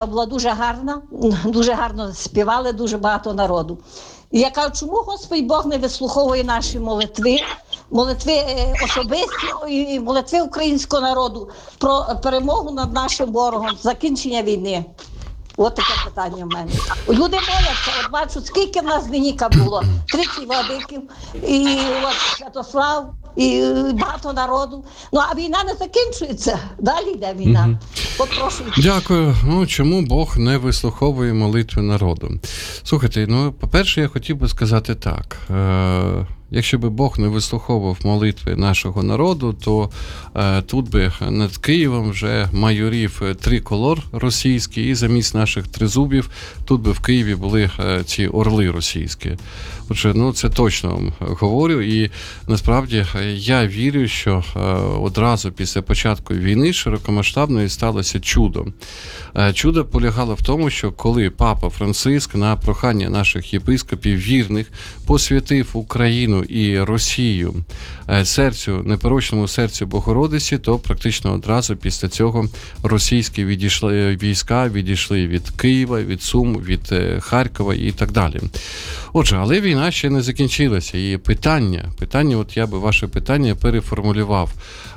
була дуже гарно співали, дуже багато народу. І я кажу, чому Господь Бог не вислуховує наші молитви особисті і молитви українського народу про перемогу над нашим ворогом, закінчення війни? От таке питання в мене. Люди моляться, от бачу, скільки в нас Деніка було, 30 владиків, і от Святослав, і багато народу. Ну, а війна не закінчується, далі йде війна. От прошу. Дякую. Ну, чому Бог не вислуховує молитви народу? Слухайте, ну, по-перше, я хотів би сказати так. Якщо би Бог не вислуховував молитви нашого народу, то тут би над Києвом вже майорів триколор російський, і замість наших тризубів тут би в Києві були ці орли російські. Отже, ну це точно говорю, і насправді я вірю, що одразу після початку війни широкомасштабної сталося чудо. Чудо полягало в тому, що коли Папа Франциск на прохання наших єпископів вірних посвятив Україну і Росію непорочному серцю Богородиці, то практично одразу після цього російські війська відійшли від Києва, від Сум, від Харкова і так далі. Отже, але війна ще не закінчилася. І питання, от я би ваше питання переформулював.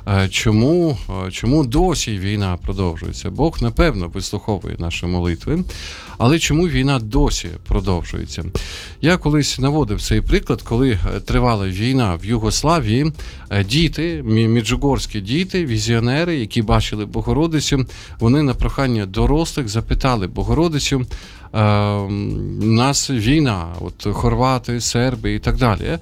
Чому досі війна продовжується? Бог, напевно, вислуховує наші молитви, але чому війна досі продовжується? Я колись наводив цей приклад, коли тривала війна в Югославії, діти, меджугорські діти, візіонери, які бачили Богородицю, вони на прохання дорослих запитали Богородицю, у нас війна, от хорвати, серби і так далі.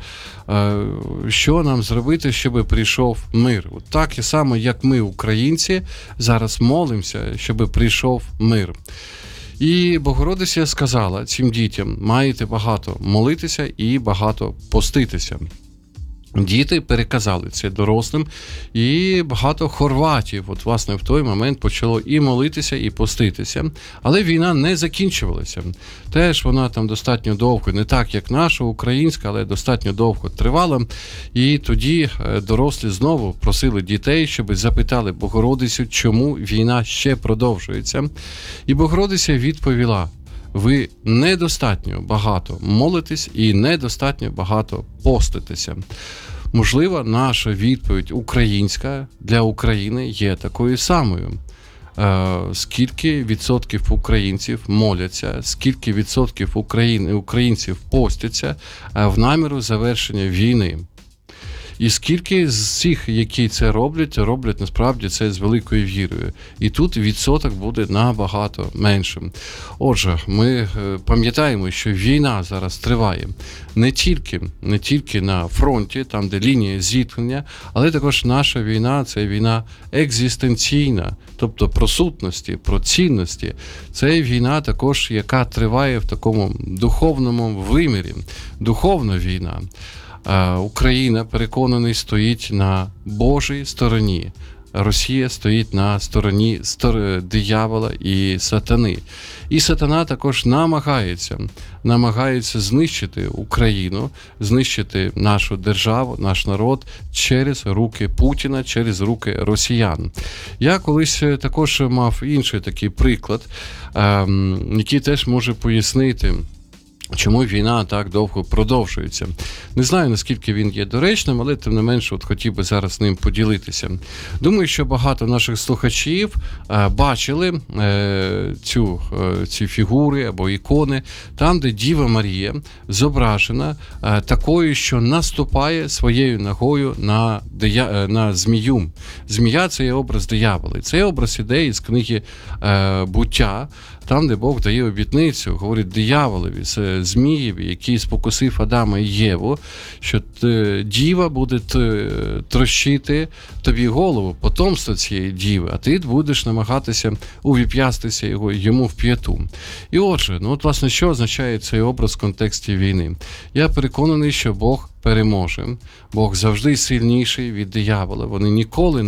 Що нам зробити, щоб прийшов мир? От так і само, як ми, українці, зараз молимося, щоб прийшов мир. І Богородиця сказала цим дітям, маєте багато молитися і багато поститися. Діти переказали це дорослим, і багато хорватів, от власне в той момент почало і молитися, і поститися. Але війна не закінчувалася. Теж вона там достатньо довго, не так як наша українська, але достатньо довго тривала. І тоді дорослі знову просили дітей, щоб запитали Богородицю, чому війна ще продовжується. І Богородиця відповіла: ви недостатньо багато молитесь і недостатньо багато поститеся. Можливо, наша відповідь українська для України є такою самою. Скільки відсотків українців моляться, скільки відсотків українців постяться в наміру завершення війни. І скільки з цих, які це роблять насправді це з великою вірою. І тут відсоток буде набагато меншим. Отже, ми пам'ятаємо, що війна зараз триває не тільки на фронті, там де лінія зіткнення, але також наша війна – це війна екзистенційна, тобто про сутності, про цінності. Це війна також, яка триває в такому духовному вимірі, духовна війна. Україна, переконаний, стоїть на Божій стороні. Росія стоїть на стороні диявола і сатани. І сатана також намагається знищити Україну, знищити нашу державу, наш народ через руки Путіна, через руки росіян. Я колись також мав інший такий приклад, який теж може пояснити, чому війна так довго продовжується. Не знаю, наскільки він є доречним, але тим не менше хотів би зараз ним поділитися. Думаю, що багато наших слухачів бачили ці фігури або ікони, там, де Діва Марія зображена такою, що наступає своєю ногою на змію. Змія – це є образ диявола. Цей образ іде із книги «Буття», там, де Бог дає обітницю, говорить дияволові, змієві, який спокусив Адама і Єву, що діва буде трощити тобі голову, потомство цієї діви, а ти будеш намагатися увіп'ястися йому в п'яту. І отже, власне, що означає цей образ в контексті війни? Я переконаний, що Бог переможе. Бог завжди сильніший від диявола. Вони ніколи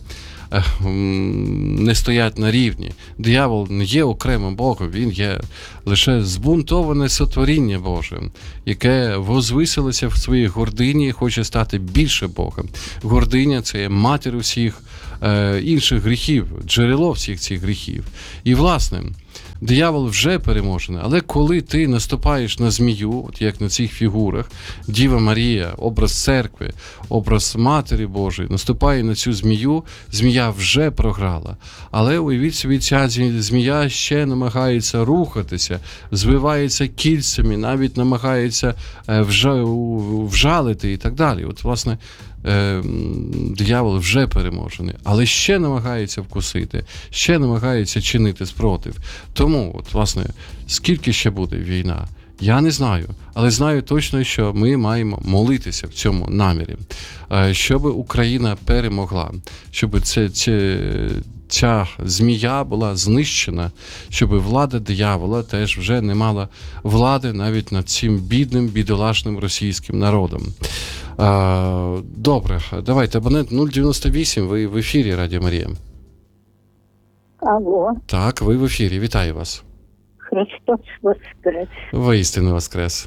не стоять на рівні. Диявол не є окремим Богом, він є лише збунтоване сотворіння Боже, яке возвисилося в своїй гордині і хоче стати більше Бога. Гординя – це є матір усіх інших гріхів, джерело всіх цих гріхів. І, власне, диявол вже переможений, але коли ти наступаєш на змію, от як на цих фігурах, Діва Марія, образ церкви, образ Матері Божої, наступає на цю змію, змія вже програла. Але уявіть собі, ця змія ще намагається рухатися, звивається кільцями, навіть намагається вжалити і так далі. От, власне, диявол вже переможений, але ще намагається вкусити, ще намагається чинити спротив. Тому, от, власне, скільки ще буде війна, я не знаю, але знаю точно, що ми маємо молитися в цьому намірі, щоб Україна перемогла, щоб ця змія була знищена, щоб влада диявола теж вже не мала влади навіть над цим бідним, бідолашним російським народом. Добре, давайте, абонент 098, ви в ефірі, Радіо Марія. Алло, Так, ви в ефірі, вітаю вас. Христос Воскрес. Воістину воскрес.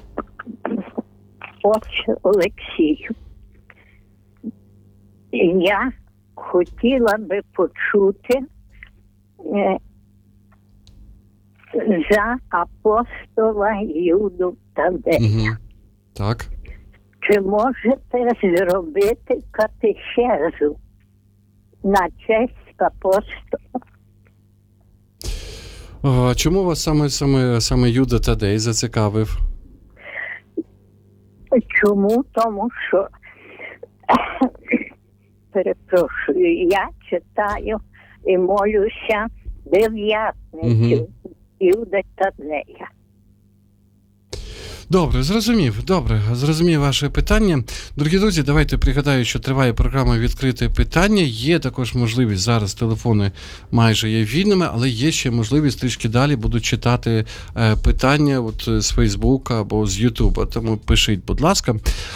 Отче Олексію. Я хотіла би почути за апостола Юду Тадея. Угу. Так. Чи можете зробити катехезу на честь апостола? Чому вас саме Юда Тадей зацікавив? Чому? Тому що, перепрошую, я читаю і молюся дев'ятницю Юди Тадея. Добре, зрозумів ваше питання. Дорогі друзі, давайте пригадаю, що триває програма «Відкрите питання». Є також можливість, зараз телефони майже є вільними, але є ще можливість трішки далі буду читати питання от з Фейсбука або з Ютуба, тому пишіть, будь ласка.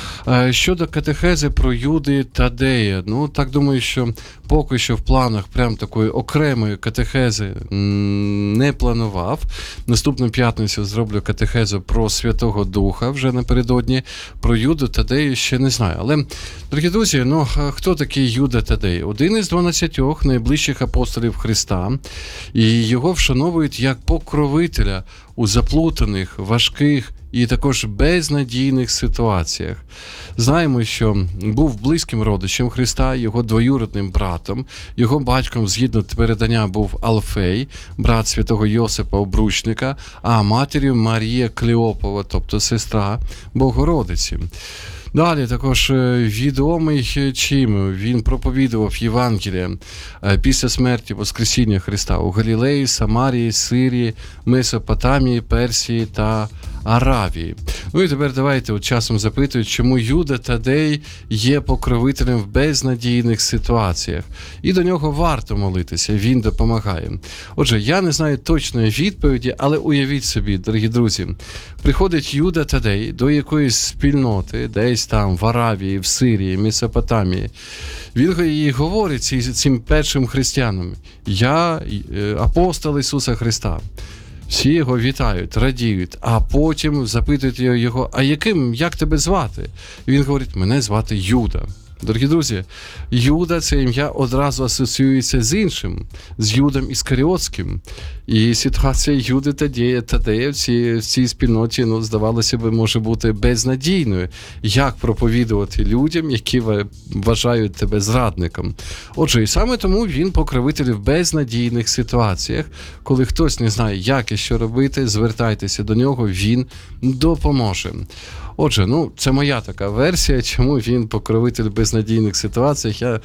Щодо катехези про Юди Тадея, ну, так думаю, що поки що в планах прям такої окремої катехези не планував. Наступну п'ятницю зроблю катехезу про Святого Духа вже напередодні, про Юду Тадею ще не знаю. Але, дорогі друзі, ну, хто такий Юда Тадей? Один із 12 найближчих апостолів Христа, і його вшановують як покровителя у заплутаних, важких і також безнадійних ситуаціях. Знаємо, що був близьким родичем Христа, його двоюрідним братом. Його батьком, згідно передання, був Алфей, брат святого Йосипа Обручника, а матір'ю Марія Клеопова, тобто сестра Богородиці. Далі також відомий чим він проповідував Євангелія після смерті Воскресіння Христа у Галілеї, Самарії, Сирії, Месопотамії, Персії та Аравії. Ну і тепер давайте от часом запитують, чому Юда Тадей є покровителем в безнадійних ситуаціях. І до нього варто молитися, він допомагає. Отже, я не знаю точної відповіді, але уявіть собі, дорогі друзі, приходить Юда Тадей до якоїсь спільноти, десь там в Аравії, в Сирії, Месопотамії. Він їй говорить цим першим християнам: я апостол Ісуса Христа. Всі його вітають, радіють, а потім запитують його: а як тебе звати? І він говорить: мене звати Юда. Дорогі друзі, Юда – це ім'я одразу асоціюється з іншим, з Юдом Іскаріотським. І ситуація Юди Тадея в цій спільноті, ну, здавалося б, може бути безнадійною. Як проповідувати людям, які вважають тебе зрадником? Отже, і саме тому він покровитель в безнадійних ситуаціях. Коли хтось не знає, як і що робити, звертайтеся до нього, він допоможе. Отже, ну, це моя така версія, чому він покровитель в безнадійних ситуаціях. Я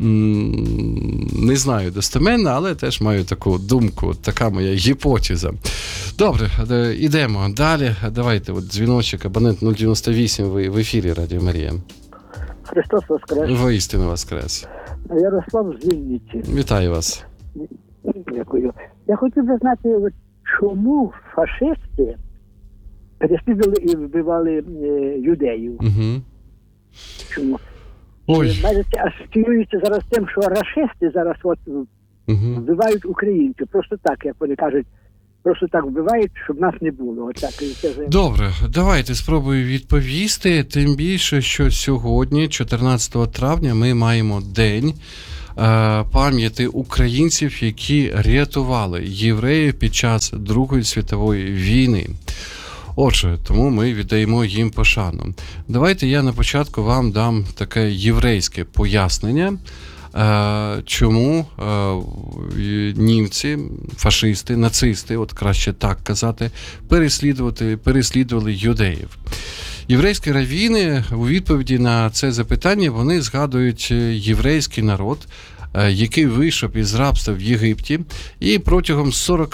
не знаю достеменно, але теж маю таку думку, така моя гіпотеза. Добре, йдемо далі. Давайте, от дзвіночок, абонент 098, ви в ефірі Радіо Марія. Христос Воскрес. Воістину воскрес. Ярослав з Вінниці. Вітаю вас. Дякую. Я хотів би знати, чому фашисти переслідували і вбивали юдеїв. Угу. Чому? Ой. Навіть асоціюється зараз тим, що рашисти зараз вбивають українців. Просто так, як вони кажуть, просто так вбивають, щоб нас не було. Отак. Добре, давайте спробую відповісти. Тим більше, що сьогодні, 14 травня, ми маємо день пам'яті українців, які рятували євреїв під час Другої світової війни. Отже, тому ми віддаємо їм пошану. Давайте я на початку вам дам таке єврейське пояснення, чому німці, фашисти, нацисти, от краще так казати, переслідували юдеїв. Єврейські раввіни у відповіді на це запитання вони згадують єврейський народ, який вийшов із рабства в Єгипті, і протягом 40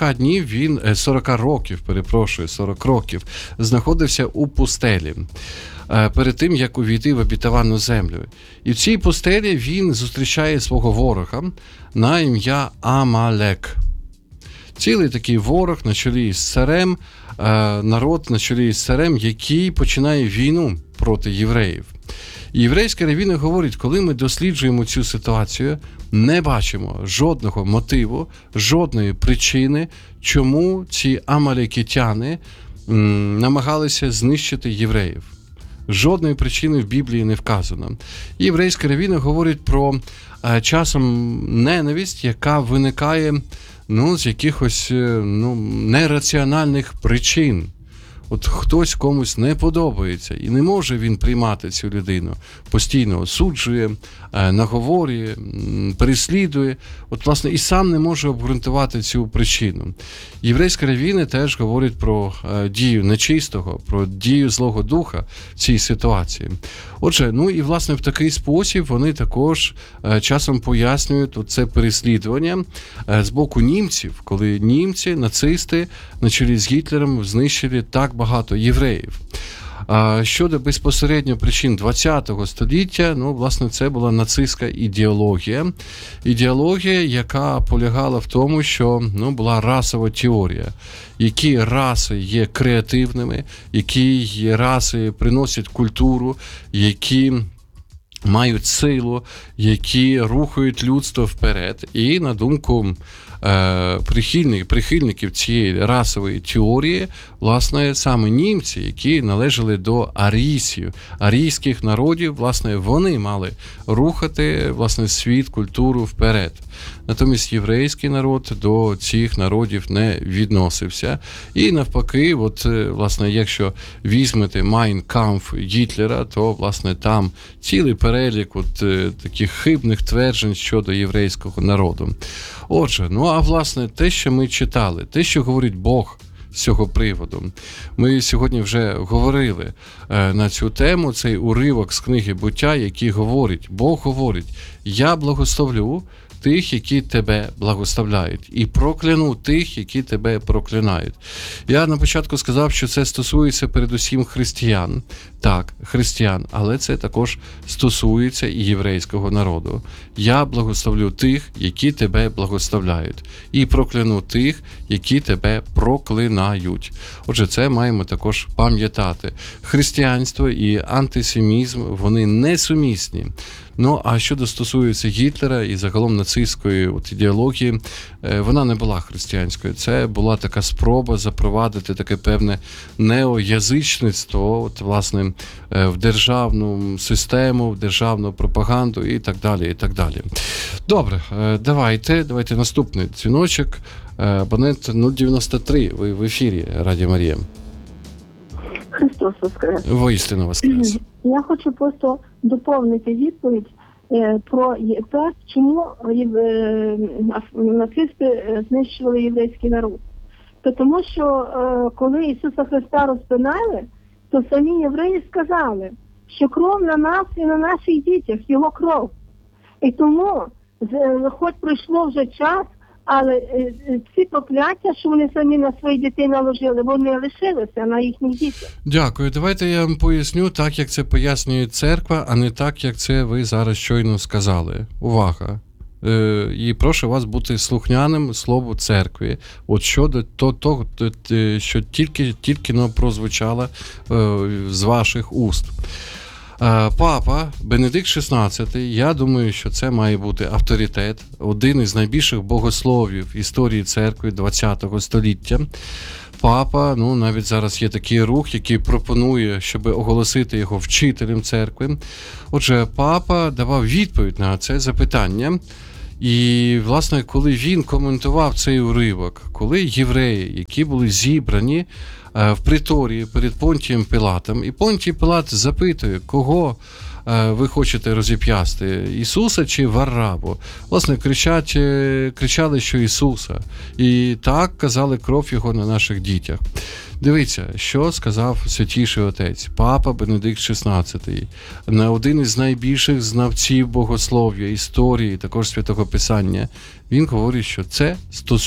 років знаходився у пустелі, перед тим, як увійти в обітовану землю. І в цій пустелі він зустрічає свого ворога на ім'я Амалек. Цілий такий ворог на чолі з царем, народ на чолі з царем, який починає війну проти євреїв. І єврейські раввіни говорять, коли ми досліджуємо цю ситуацію, не бачимо жодного мотиву, жодної причини, чому ці амалекітяни намагалися знищити євреїв. Жодної причини в Біблії не вказано. І єврейські раввіни говорять про часом ненависть, яка виникає з якихось нераціональних причин. От хтось комусь не подобається, і не може він приймати цю людину. Постійно осуджує, наговорює, переслідує. От, власне, і сам не може обґрунтувати цю причину. Єврейські раввіни теж говорять про дію нечистого, про дію Злого Духа в цій ситуації. Отже, і, власне, в такий спосіб вони також часом пояснюють це переслідування з боку німців, коли німці, нацисти на чолі з Гітлером знищили так багато євреїв. Щодо безпосередньо причин ХХ століття, власне, це була нацистська ідеологія. Ідеологія, яка полягала в тому, що була расова теорія. Які раси є креативними, які раси приносять культуру, які мають силу, які рухають людство вперед. І, на думку прихильників цієї расової теорії, власне, саме німці, які належали до арійських народів, власне, вони мали рухати, власне, світ, культуру вперед. Натомість єврейський народ до цих народів не відносився. І навпаки, власне, якщо візьмете Mein Kampf Гітлера, то, власне, там цілий перелік таких хибних тверджень щодо єврейського народу. Отже, а власне, те, що ми читали, те, що говорить Бог з цього приводу. Ми сьогодні вже говорили на цю тему, цей уривок з книги «Буття», який говорить, Бог говорить: «Я благословлю тих, які тебе благословляють, і прокляну тих, які тебе проклинають». Я на початку сказав, що це стосується передусім християн. Так, християн, але це також стосується і єврейського народу. «Я благословлю тих, які тебе благословляють, і прокляну тих, які тебе проклинають». Отже, це маємо також пам'ятати. Християнство і антисемізм, вони несумісні. А щодо стосується Гітлера і загалом нацистської ідеології, вона не була християнською. Це була така спроба запровадити таке певне неоязичництво, власне, в державну систему, в державну пропаганду і так далі, і так далі. Добре, давайте наступний дзвіночок. Абонент 093, ви в ефірі, Радіо Марія. Христос воскрес. Воістину воскрес. Я хочу просто доповнити відповідь про те, чому нацисти знищували єврейський народ. Тому що коли Ісуса Христа розпинали, то самі євреї сказали, що кров на нас і на наших дітях, його кров. І тому, хоч пройшло вже час, але ці прокляття, що вони самі на своїх дітей наложили, вони лишилися на їхніх дітях. Дякую. Давайте я вам поясню так, як це пояснює церква, а не так, як це ви зараз щойно сказали. Увага! І прошу вас бути слухняним слову церкви. От щодо того, що тільки прозвучало з ваших уст. Папа Бенедикт XVI, я думаю, що це має бути авторитет, один із найбільших богословів історії церкви ХХ століття. Папа, навіть зараз є такий рух, який пропонує, щоб оголосити його вчителем церкви. Отже, папа давав відповідь на це запитання, І, власне, коли він коментував цей уривок, коли євреї, які були зібрані в приторії перед Понтієм Пилатом, і Понтій Пилат запитує, кого ви хочете розіп'ясти, Ісуса чи Варрабу? Власне, кричали, що Ісуса. І так казали кров його на наших дітях. Дивіться, що сказав Святіший Отець, Папа Бенедикт XVI, один із найбільших знавців богослов'я, історії, також Святого Писання. Він говорить, що це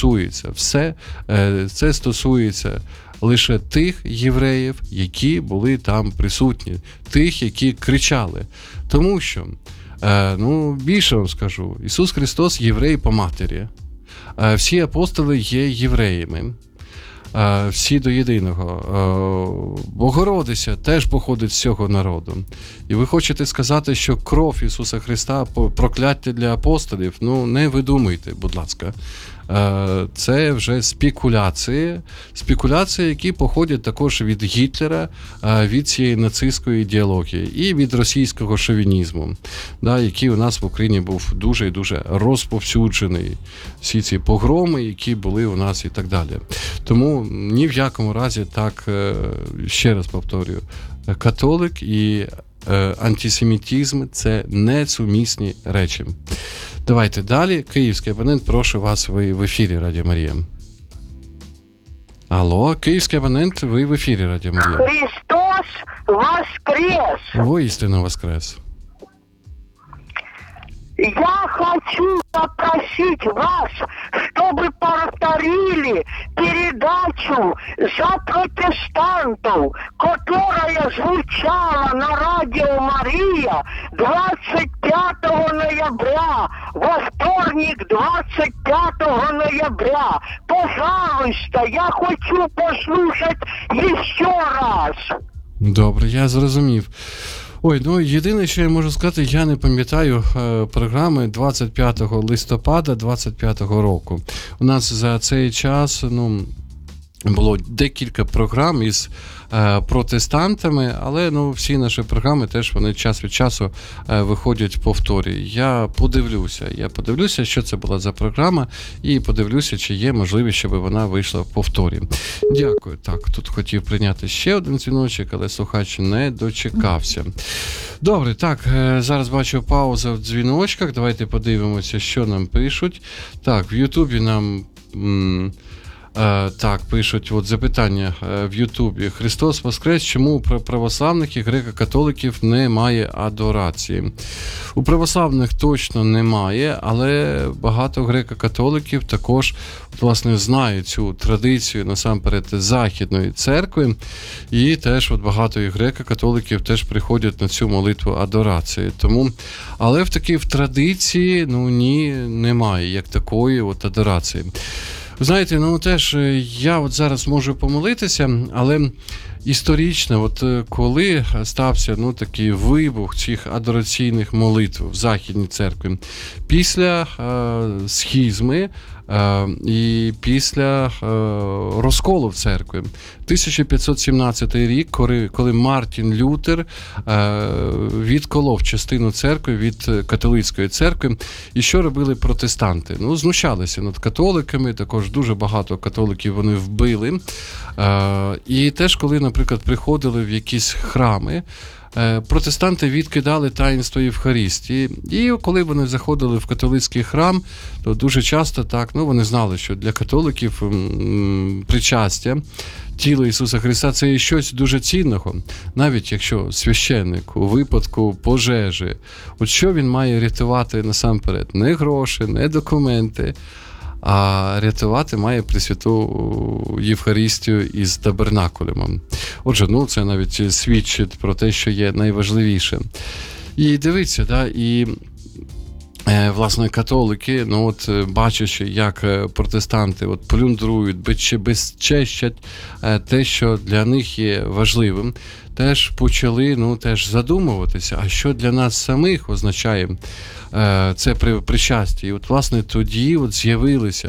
стосується лише тих євреїв, які були там присутні, тих, які кричали. Тому що, більше вам скажу, Ісус Христос єврей по матері. Всі апостоли є євреями. Всі до єдиного. Богородиця теж походить з цього народу. І ви хочете сказати, що кров Ісуса Христа прокляття для апостолів? Не видумуйте, будь ласка. Це вже спекуляції, які походять також від Гітлера, від цієї нацистської ідеології і від російського шовінізму, який у нас в Україні був дуже і дуже розповсюджений. Всі ці погроми, які були у нас і так далі. Тому ні в якому разі так, ще раз повторюю, католик і антисемітизм – це несумісні речі. Давайте далі. Київський абонент, прошу вас, ви в ефірі Радіо Марія. Алло, київський абонент, ви в ефірі Радіо Марія. Христос воскрес! Воістину воскрес. Я хочу попросить вас, чтобы повторили передачу за протестантов, которая звучала на Радио Мария 25 ноября, во вторник 25 ноября. Пожалуйста, я хочу послушать еще раз. Добре, я зрозумів. Єдине, що я можу сказати, я не пам'ятаю програми 25 листопада 25-го року. У нас за цей час, було декілька програм із протестантами, але всі наші програми теж вони час від часу виходять в повторі. Я подивлюся, що це була за програма, і подивлюся, чи є можливість, щоб вона вийшла в повторі. Дякую. Так, тут хотів прийняти ще один дзвіночок, але слухач не дочекався. Добре, так, зараз бачу пауза в дзвіночках. Давайте подивимося, що нам пишуть. Так, в Ютубі нам... Так, пишуть запитання в Ютубі. Христос воскрес, чому у православних і греко-католиків немає адорації? У православних точно немає, але багато греко-католиків також, власне, знають цю традицію, насамперед, Західної церкви, і теж багато і греко-католиків теж приходять на цю молитву адорації. Тому, але в традиції, ні, немає як такої адорації. Знаєте, теж я зараз можу помилитися, але історично, коли стався такий вибух цих адораційних молитв в Західній церкві, після схізми і після розколу в церкві. 1517 рік, коли Мартін Лютер відколов частину церкви від католицької церкви. І що робили протестанти? Знущалися над католиками, також дуже багато католиків вони вбили. І теж, коли, наприклад, приходили в якісь храми, протестанти відкидали таїнство Євхаристії. І коли вони заходили в католицький храм, то дуже часто так, вони знали, що для католиків причастя тіла Ісуса Христа – це є щось дуже цінного. Навіть якщо священник у випадку пожежі, що він має рятувати насамперед? Не гроші, не документи, а рятувати має Пресвяту Євхаристію із табернакулем. Отже, це навіть свідчить про те, що є найважливіше. І дивіться, і власне католики, бачачи, як протестанти плюндрують, безчещать те, що для них є важливим, теж почали теж задумуватися, а що для нас самих означає це причастя. І власне тоді з'явилися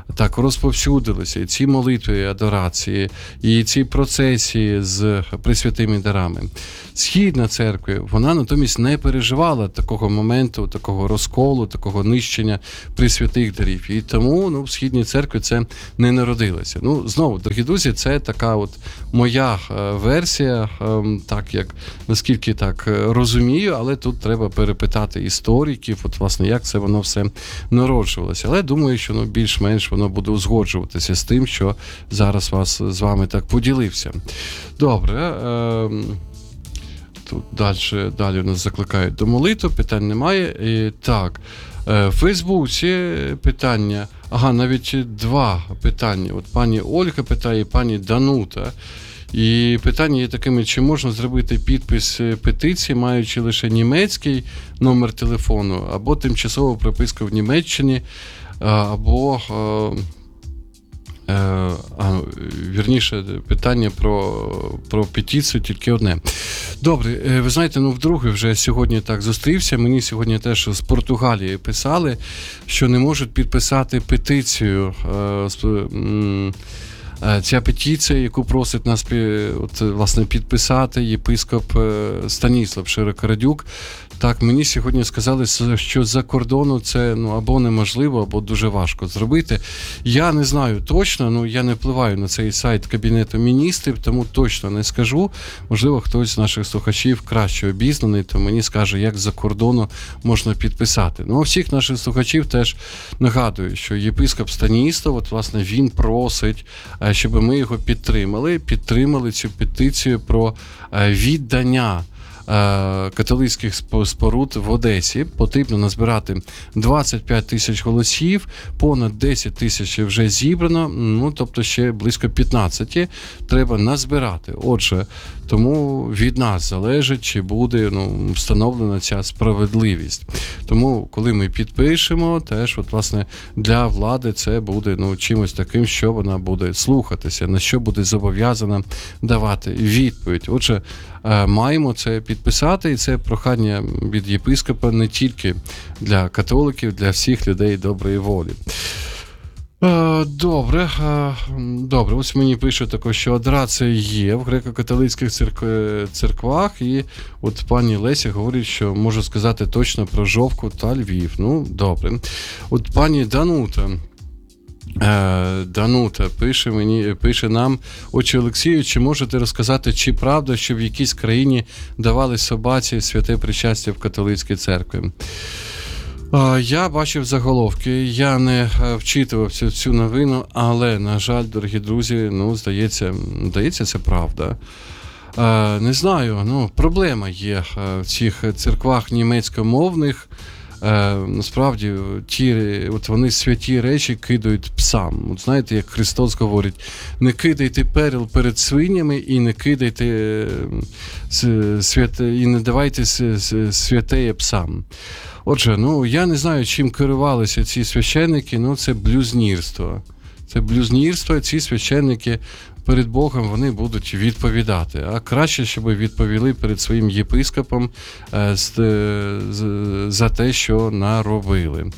так розповсюдилися, і ці молитви, адорації, і ці процесії з пресвятими дарами. Східна церква, вона натомість не переживала такого моменту, такого розколу, такого нищення пресвятих дарів. І тому в Східній церкві це не народилося. Знову, дорогі друзі, це така от моя версія, так як, наскільки так розумію, але тут треба перепитати істориків, от, власне, як це воно все народжувалося. Але думаю, що більш-менш воно буде узгоджуватися з тим, що зараз з вами так поділився. Добре. Тут далі нас закликають до молитви, питань немає. І, так, в Фейсбуці питання, навіть 2 питання. От пані Ольга питає, пані Данута. І питання є такими, чи можна зробити підпис петиції, маючи лише німецький номер телефону, або тимчасову приписку в Німеччині, або... вірніше, питання про петицію тільки одне. Добре, ви знаєте, вдруге вже сьогодні так зустрівся. Мені сьогодні теж з Португалії писали, що не можуть підписати петицію. Ця петиція, яку просить нас власне підписати єпископ Станіслав Широкорадюк. Так, мені сьогодні сказали, що за кордону це або неможливо, або дуже важко зробити. Я не знаю точно, я не впливаю на цей сайт Кабінету міністрів, тому точно не скажу. Можливо, хтось з наших слухачів краще обізнаний, то мені скаже, як за кордону можна підписати. А всіх наших слухачів теж нагадую, що єпископ Станіслав, от, власне, він просить, щоб ми його підтримали цю петицію про віддання католицьких споруд в Одесі. Потрібно назбирати 25 тисяч голосів, понад 10 тисяч вже зібрано, тобто ще близько 15 треба назбирати. Отже, тому від нас залежить, чи буде встановлена ця справедливість. Тому, коли ми підпишемо, теж, от, власне, для влади це буде чимось таким, що вона буде слухатися, на що буде зобов'язана давати відповідь. Отже, маємо це підписати, і це прохання від єпископа не тільки для католиків, для всіх людей доброї волі. Добре, ось мені пишуть також, що адорація є в греко-католицьких церквах, і от пані Леся говорить, що можу сказати точно про Жовку та Львів. Добре. От пані Данута пише нам: отче Олексію, чи можете розказати, чи правда, що в якійсь країні давали собаці святе причастя в католицькій церкві? Я бачив заголовки, я не вчитувався в цю новину, але, на жаль, дорогі друзі, здається, це правда. Не знаю, проблема є в цих церквах німецькомовних. Насправді, вони святі речі кидають псам. От знаєте, як Христос говорить: не кидайте перел перед свинями і не кидайте і не давайте святеє псам. Отже, я не знаю, чим керувалися ці священники, це блюзнірство. Це блюзнірство, ці священники перед Богом вони будуть відповідати. А краще, щоб відповіли перед своїм єпископом за те, що наробили.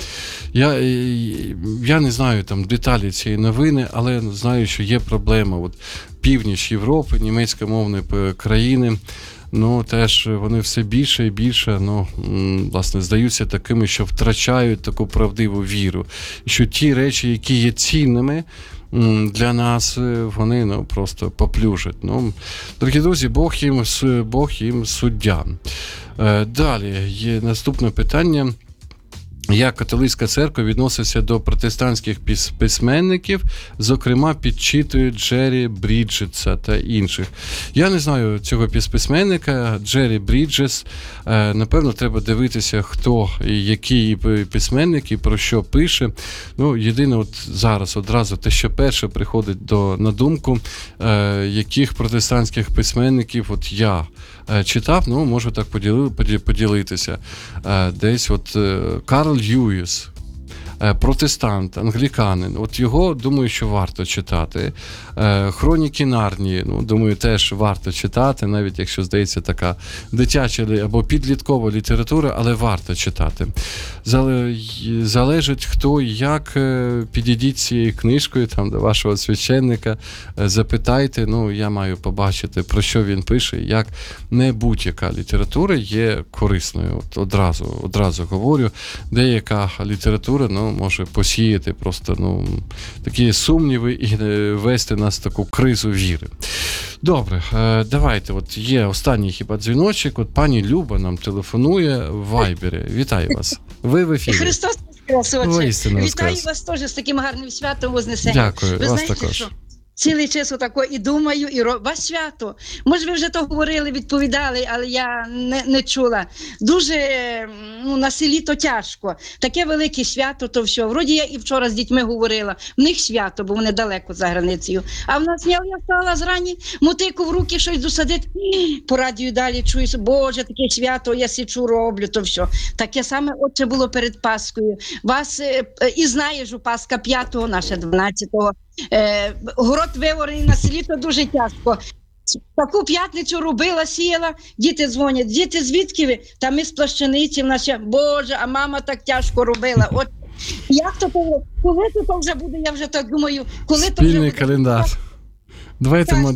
Я не знаю там деталі цієї новини, але знаю, що є проблема. От північ Європи, німецькомовні країни, теж вони все більше і більше, власне, здаються такими, що втрачають таку правдиву віру. І що ті речі, які є цінними для нас, вони просто поплюжать. Дорогі друзі, Бог їм суддя. Далі є наступне питання. Як католицька церква відноситься до протестантських письменників, зокрема, підчитують Джері Бріджеса та інших. Я не знаю цього письменника, Джері Бріджес. Напевно, треба дивитися, хто і який письменник і про що пише. Єдине, зараз одразу те, що перше приходить на думку, яких протестантських письменників я читав, можу так поділитися. Десь Карл Льюіс. протестант, англіканин. От його, думаю, що варто читати. Хроніки Нарнії, думаю, теж варто читати, навіть якщо, здається, така дитяча або підліткова література, але варто читати. Залежить, хто і як, підійдіть цією книжкою там, до вашого священника, запитайте, я маю побачити, про що він пише, як не будь-яка література є корисною. От одразу говорю, деяка література може посіяти просто такі сумніви і вести нас в таку кризу віри. Добре, давайте, от є останній хіба дзвіночок, от пані Люба нам телефонує в Вайбері. Вітаю вас. Ви в ефірі. Христос воскрес, отче. Воістину Вітаю воскрес. вас теж з таким гарним святом Вознесення. Дякую, ви вас знаєте, також. що цілий час отако і думаю, і вас свято. Може, ви вже то говорили, відповідали, але я не чула. Дуже на селі то тяжко. Таке велике свято, то все. Вроді я і вчора з дітьми говорила. В них свято, бо вони далеко за границею. А в нас я стала зрані, мотику в руки щось досадити. По радію далі чуюся, Боже, таке свято, я січу роблю, то все. Таке саме, отче, було перед Паскою. Вас і знаєш, у Пасха 5-го, наше 12-го. Город виворений на селі, то дуже тяжко. Таку п'ятницю робила, сіяла, діти дзвонять. Діти, звідки ви? Та ми з Плащаниці, в нас ще, Боже, а мама так тяжко робила. От як то, коли то вже буде, я вже так думаю, коли то вже буде. Спільний календар. Давайте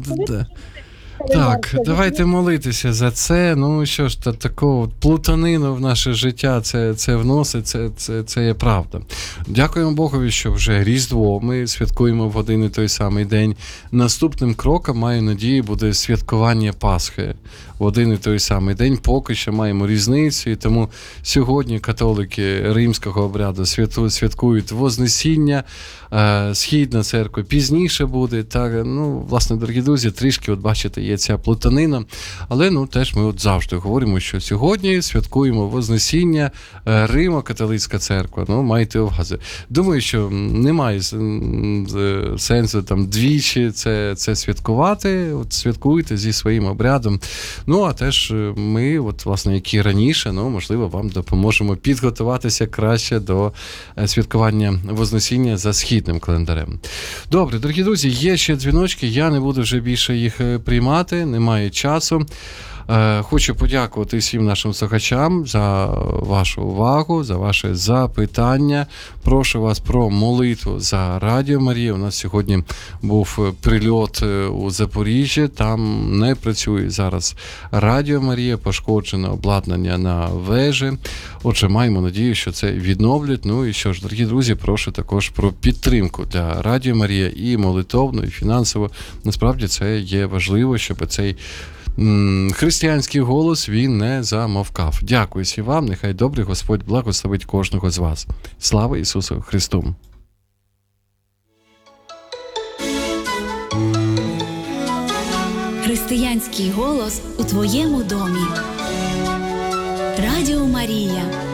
Так, давайте молитися за це. Що ж, таку плутанину в наше життя це вносить, це є правда. Дякуємо Богові, що вже Різдво ми святкуємо в один і той самий день. Наступним кроком, маю надію, буде святкування Пасхи в один і той самий день. Поки що маємо різницю, і тому сьогодні католики римського обряду святкують Вознесіння, Східна церква пізніше буде. Так, власне, дорогі друзі, трішки, от бачите, є ця плутанина, але теж ми от завжди говоримо, що сьогодні святкуємо Вознесіння, Римо-католицька церква. Майте увазі. Думаю, що немає сенсу там двічі це святкувати. От святкуйте зі своїм обрядом. А теж ми, от власне, як і раніше, можливо, вам допоможемо підготуватися краще до святкування Вознесіння за східним календарем. Добре, дорогі друзі, є ще дзвіночки, я не буду вже більше їх приймати, немає часу. Хочу подякувати всім нашим слухачам за вашу увагу, за ваше запитання. Прошу вас про молитву за Радіо Марія. У нас сьогодні був прильот у Запоріжжі, там не працює зараз Радіо Марія, пошкоджене обладнання на вежі. Отже, маємо надію, що це відновлять. І що ж, дорогі друзі, прошу також про підтримку для Радіо Марія і молитовну, і фінансово. Насправді це є важливо, щоб цей християнський голос, він не замовкав. Дякую всім вам, нехай добрий Господь благословить кожного з вас. Слава Ісусу Христу! Християнський голос у твоєму домі. Радіо Марія.